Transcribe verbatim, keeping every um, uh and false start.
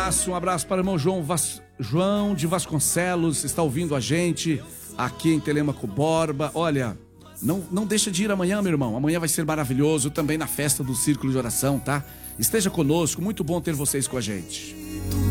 Um abraço para o irmão João, Vas... João de Vasconcelos, está ouvindo a gente aqui em Telêmaco Borba. Olha, não, não deixa de ir amanhã, meu irmão. Amanhã vai ser maravilhoso, também na festa do Círculo de Oração, tá? Esteja conosco, muito bom ter vocês com a gente.